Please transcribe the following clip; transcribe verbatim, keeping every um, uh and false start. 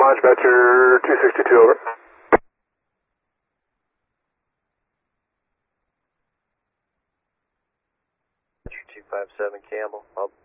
Lodge, Vector two sixty-two, over. two five seven Campbell, I'll